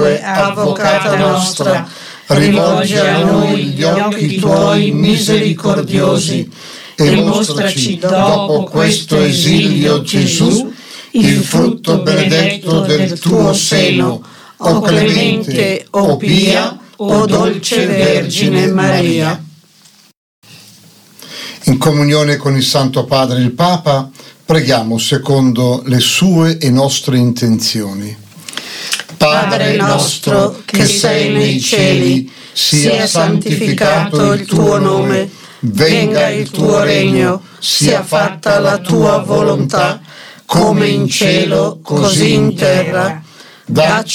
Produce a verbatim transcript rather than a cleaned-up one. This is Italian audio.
Dunque, Avvocata nostra, rivolgi a noi gli occhi tuoi misericordiosi e mostraci dopo questo esilio, Gesù, il frutto benedetto del tuo seno, o clemente, o pia, o dolce Vergine Maria. In comunione con il Santo Padre il Papa, preghiamo secondo le sue e nostre intenzioni. Padre nostro che sei nei cieli, sia santificato il tuo nome, venga il tuo regno, sia fatta la tua volontà, come in cielo, così in terra. Dacci